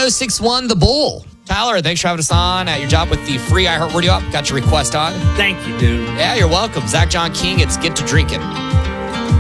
1061 The Bull. Tyler, thanks for having us on at your job with the free iHeartRadio app. Got your request on. Thank you, dude. Yeah, you're welcome. Zach John King, it's Get to Drinking.